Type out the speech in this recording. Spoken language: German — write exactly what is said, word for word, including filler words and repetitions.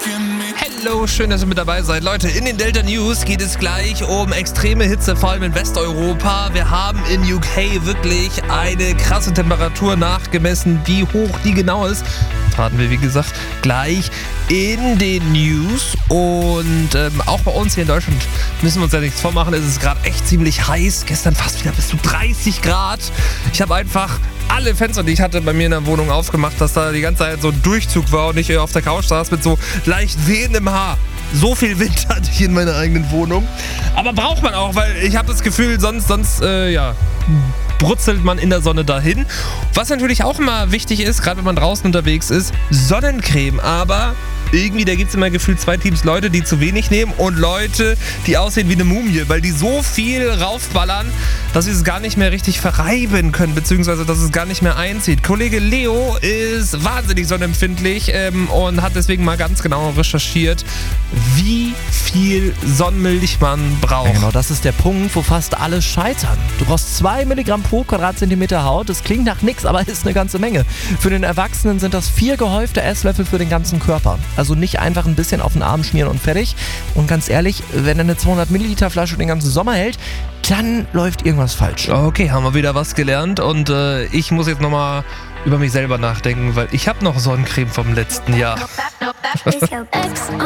Hallo, schön, dass ihr mit dabei seid. Leute, in den Delta News geht es gleich um extreme Hitze, vor allem in Westeuropa. Wir haben in U K wirklich eine krasse Temperatur nachgemessen. Wie hoch die genau ist, verraten wir, wie gesagt, gleich in den News. Und ähm, auch bei uns hier in Deutschland müssen wir uns ja nichts vormachen. Es ist gerade echt ziemlich heiß. Gestern fast wieder bis zu dreißig Grad. Ich habe einfach alle Fenster, die ich hatte, bei mir in der Wohnung aufgemacht, dass da die ganze Zeit so ein Durchzug war und ich auf der Couch saß mit so leicht wehendem Haar. So viel Wind hatte ich in meiner eigenen Wohnung. Aber braucht man auch, weil ich habe das Gefühl, sonst, sonst äh, ja, brutzelt man in der Sonne dahin. Was natürlich auch immer wichtig ist, gerade wenn man draußen unterwegs ist, Sonnencreme. Aber irgendwie, da gibt es immer gefühlt zwei Teams Leute, die zu wenig nehmen und Leute, die aussehen wie eine Mumie, weil die so viel raufballern, dass sie es gar nicht mehr richtig verreiben können, beziehungsweise dass es gar nicht mehr einzieht. Kollege Leo ist wahnsinnig sonnenempfindlich ähm, und hat deswegen mal ganz genau recherchiert, wie viel Sonnenmilch man braucht. Ja, genau, das ist der Punkt, wo fast alle scheitern. Du brauchst zwei Milligramm pro Quadratzentimeter Haut. Das klingt nach nix, aber ist eine ganze Menge. Für den Erwachsenen sind das vier gehäufte Esslöffel für den ganzen Körper. Also nicht einfach ein bisschen auf den Arm schmieren und fertig. Und ganz ehrlich, wenn eine zweihundert Milliliter Flasche den ganzen Sommer hält, dann läuft irgendwas falsch. Okay, haben wir wieder was gelernt und äh, ich muss jetzt nochmal über mich selber nachdenken, weil ich habe noch Sonnencreme vom letzten Jahr.